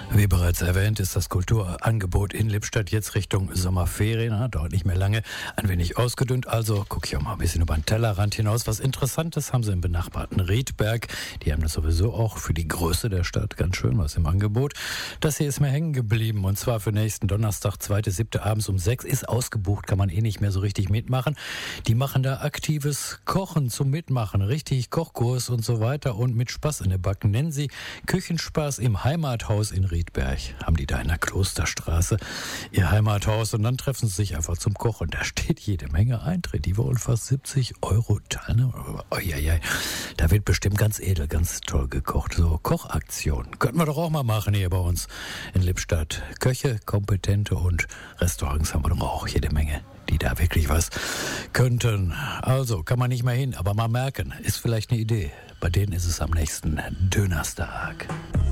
Wie bereits erwähnt, ist das Kulturangebot in Lippstadt jetzt Richtung Sommerferien, dauert nicht mehr lange, ein wenig ausgedünnt. Also gucke ich auch mal ein bisschen über den Tellerrand hinaus. Was Interessantes haben sie im benachbarten Riedberg. Die haben das sowieso auch für die Größe der Stadt ganz schön was im Angebot. Das hier ist mir hängen geblieben und zwar für nächsten Donnerstag, 2.7. abends um 6 ist ausgebucht, kann man eh nicht mehr so richtig mitmachen. Die machen da aktives Kochen zum Mitmachen, richtig Kochkurs und so weiter und mit Spaß in der Backen. Nennen sie Küchenspaß im Heimathaus in Riedberg. Haben die da in der Klosterstraße ihr Heimathaus und dann treffen sie sich einfach zum Kochen. Da steht jede Menge Eintritt. Die wollen fast 70 € Teilnahme. Da wird bestimmt ganz edel, ganz toll gekocht. So Kochaktion. Könnten wir doch auch mal machen hier bei uns in Lippstadt. Köche, Kompetente und Restaurants haben wir doch auch jede Menge, die da wirklich was könnten. Also kann man nicht mehr hin, aber mal merken, ist vielleicht eine Idee. Bei denen ist es am nächsten Donnerstag.